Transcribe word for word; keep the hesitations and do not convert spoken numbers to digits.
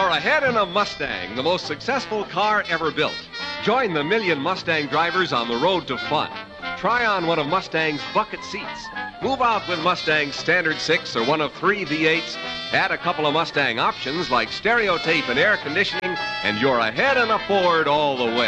ahead in a Mustang, the most successful car ever built. Join the million Mustang drivers on the road to fun. Try on one of Mustang's bucket seats. Move out with Mustang's Standard six or one of three V eights. Add a couple of Mustang options like stereo tape and air conditioning, and you're ahead in a Ford all the way.